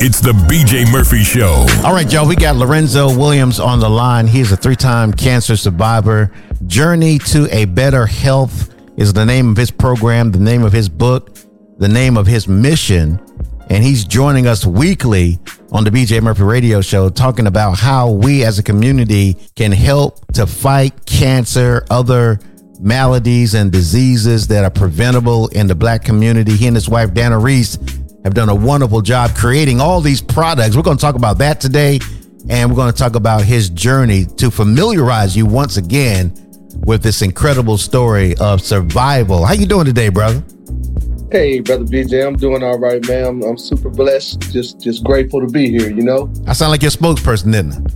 It's the BJ Murphy Show. All right, y'all, we got Lorenzo Williams on the line. He's a 3-time cancer survivor. Journey to a Better Health is the name of his program, the name of his book, the name of his mission. And he's joining us weekly on the BJ Murphy Radio Show, talking about how we as a community can help to fight cancer, other maladies and diseases that are preventable in the black community. He and his wife, Dana Reese, have done a wonderful job creating all these products. We're going to talk about that today, and we're going to talk about his journey to familiarize you once again with this incredible story of survival. How you doing today, brother? Hey, Brother BJ, I'm doing all right, man. I'm super blessed. Just grateful to be here, you know? I sound like your spokesperson, didn't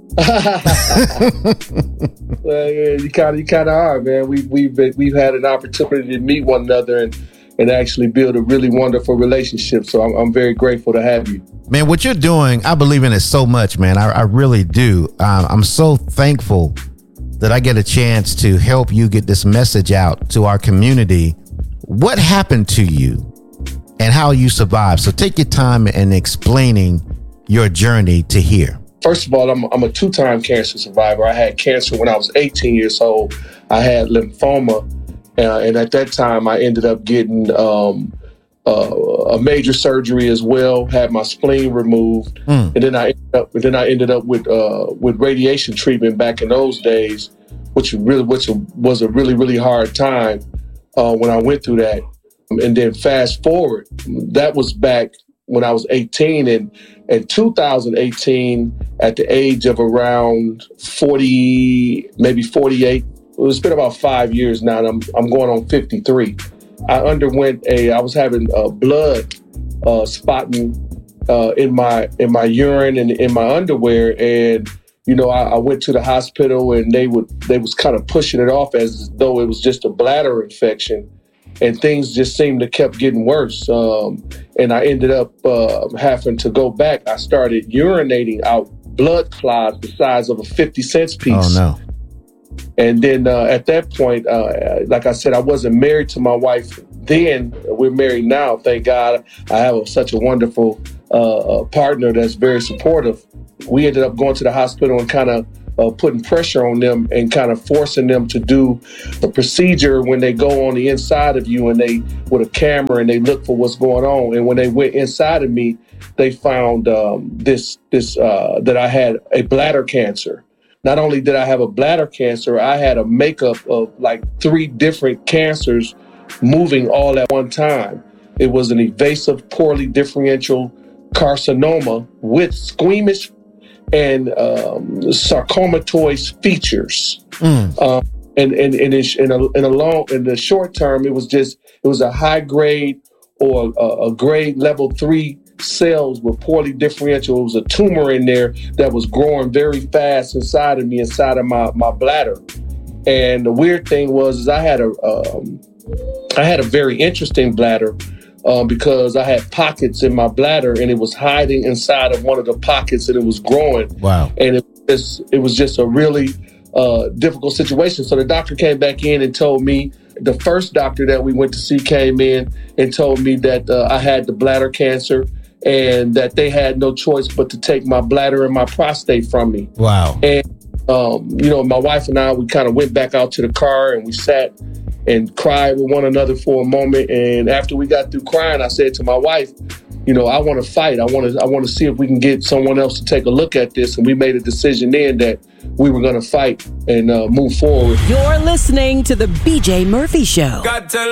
I? Well, yeah, you kind of are, man. We've had an opportunity to meet one another and actually build a really wonderful relationship. So I'm very grateful to have you. Man, what you're doing, I believe in it so much, man. I really do. I'm so thankful that I get a chance to help you get this message out to our community. What happened to you and how you survived? So take your time in explaining your journey to here. First of all, I'm a 2-time cancer survivor. I had cancer when I was 18 years old. I had lymphoma. And at that time, I ended up getting a major surgery as well. Had my spleen removed, and then I ended up with radiation treatment back in those days, which was a really hard time when I went through that. And then fast forward, that was back when I was 18, and in 2018, at the age of around 40, maybe 48. It's been about 5 years now, and I'm going on 53. I was having blood spotting in my urine and in my underwear, and I went to the hospital, and they was kind of pushing it off as though it was just a bladder infection, and things just seemed to kept getting worse. And I ended up having to go back. I started urinating out blood clots the size of a 50-cent piece. Oh no. And then at that point, like I said, I wasn't married to my wife then. We're married now, thank God. I have such a wonderful partner that's very supportive. We ended up going to the hospital and kind of putting pressure on them and kind of forcing them to do the procedure when they go on the inside of you and they with a camera and they look for what's going on. And when they went inside of me, they found that I had a bladder cancer. Not only did I have a bladder cancer, I had a makeup of like 3 different cancers moving all at one time. It was an evasive, poorly differential carcinoma with squamous and sarcomatoid features. In the short term, it was a high grade or a grade level 3 cells were poorly differential. It was a tumor in there that was growing very fast inside of me, inside of my bladder. And the weird thing was I had a very interesting bladder because I had pockets in my bladder, and it was hiding inside of one of the pockets, and it was growing. Wow! And it was just a really difficult situation. So the doctor came back in and told me. The first doctor that we went to see came in and told me that I had the bladder cancer, and that they had no choice but to take my bladder and my prostate from me. Wow. And, my wife and I, we kind of went back out to the car and we sat and cried with one another for a moment. And after we got through crying, I said to my wife, I want to fight. I want to see if we can get someone else to take a look at this. And we made a decision then that we were going to fight and move forward. You're listening to the BJ Murphy Show.